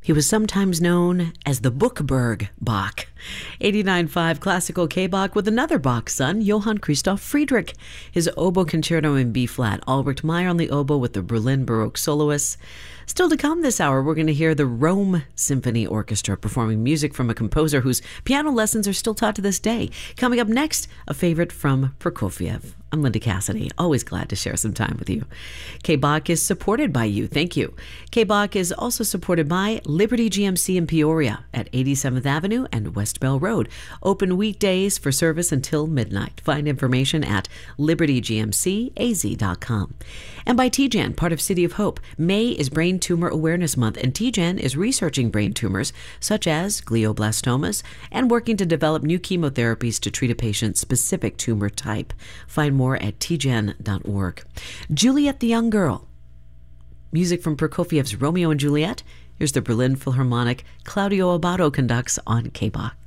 He was sometimes known as the Bookberg Bach. 89.5 classical K-Bach with another Bach son, Johann Christoph Friedrich. His oboe concerto in B-flat, Albrecht Meyer on the oboe with the Berlin Baroque soloists. Still to come this hour, we're going to hear the Rome Symphony Orchestra performing music from a composer whose piano lessons are still taught to this day. Coming up next, a favorite from Prokofiev. I'm Linda Cassidy, always glad to share some time with you. K-Bach is supported by you. Thank you. K-Bach is also supported by Liberty GMC in Peoria at 87th Avenue and West Bell Road. Open weekdays for service until midnight. Find information at libertygmcaz.com. And by TGen, part of City of Hope. May is Brain Tumor Awareness Month, and TGen is researching brain tumors such as glioblastomas and working to develop new chemotherapies to treat a patient's specific tumor type. Find more at tgen.org. Juliet the Young Girl. Music from Prokofiev's Romeo and Juliet. Here's the Berlin Philharmonic. Claudio Abbado conducts on K-Bach.